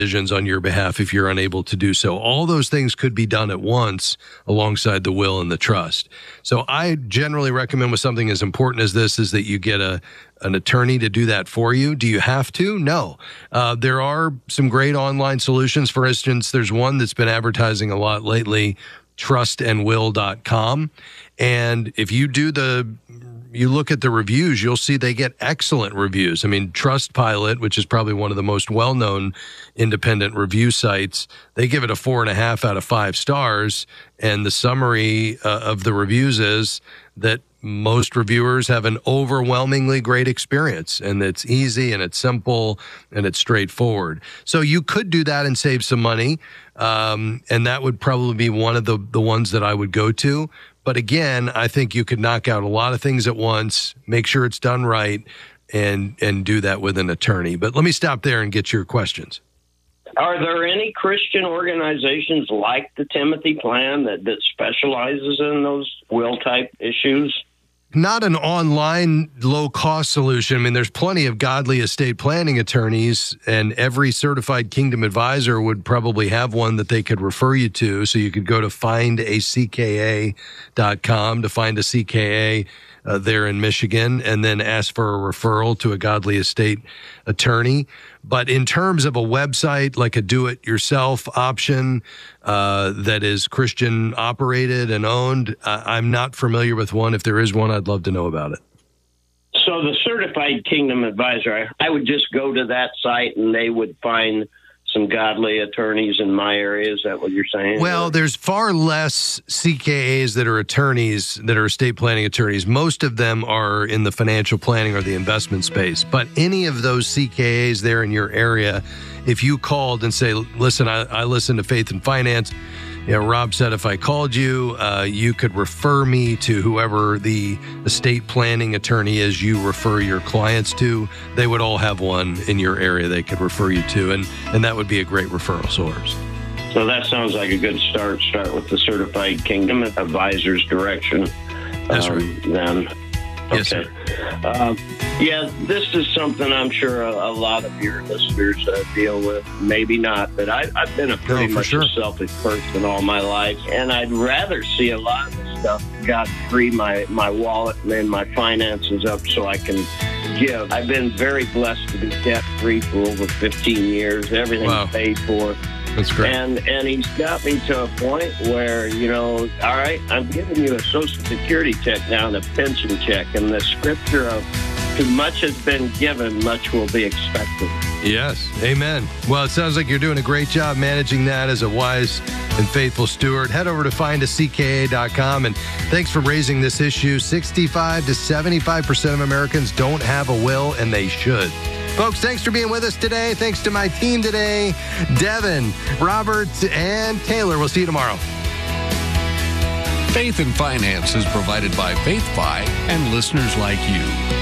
decisions on your behalf if you're unable to do so. All those things could be done at once alongside the will and the trust. So I generally recommend with something as important as this is that you get an attorney to do that for you. Do you have to? No. There are some great online solutions. For instance, there's one that's been advertising a lot lately, trustandwill.com. And if you look at the reviews, you'll see they get excellent reviews. I mean, Trustpilot, which is probably one of the most well-known independent review sites, they give it a 4.5 out of 5 stars. And the summary of the reviews is that most reviewers have an overwhelmingly great experience, and it's easy and it's simple and it's straightforward. So you could do that and save some money. And that would probably be one of the ones that I would go to. But again, I think you could knock out a lot of things at once, make sure it's done right, and do that with an attorney. But let me stop there and get your questions. Are there any Christian organizations like the Timothy Plan that specializes in those will-type issues? Not an online low-cost solution. I mean, there's plenty of godly estate planning attorneys, and every certified Kingdom advisor would probably have one that they could refer you to. So you could go to findacka.com to find a CKA there in Michigan, and then ask for a referral to a godly estate attorney. But in terms of a website, like a do-it-yourself option that is Christian operated and owned, I'm not familiar with one. If there is one, I'd love to know about it. So the certified Kingdom advisor, I would just go to that site and they would find some godly attorneys in my area. Is that what you're saying? Well, there's far less CKAs that are attorneys, that are estate planning attorneys. Most of them are in the financial planning or the investment space. But any of those CKAs there in your area, if you called and say, listen, I listen to Faith and Finance, Rob said if I called you, you could refer me to whoever the estate planning attorney is you refer your clients to. They would all have one in your area they could refer you to, and that would be a great referral source. So that sounds like a good start. Start with the certified Kingdom advisor's direction. That's right. Then. Yes, okay. sir. This is something I'm sure a lot of your listeners deal with. Maybe not, but I've been a pretty much a selfish person all my life, and I'd rather see a lot of this stuff God free my wallet and my finances up so I can give. I've been very blessed to be debt-free for over 15 years. Everything's paid for. That's great. And he's got me to a point where, all right, I'm giving you a Social Security check now and a pension check. And the scripture of too much has been given, much will be expected. Yes. Amen. Well, it sounds like you're doing a great job managing that as a wise and faithful steward. Head over to findacka.com. And thanks for raising this issue. 65 to 75% of Americans don't have a will, and they should. Folks, thanks for being with us today. Thanks to my team today, Devin, Robert, and Taylor. We'll see you tomorrow. Faith and Finance is provided by FaithFi and listeners like you.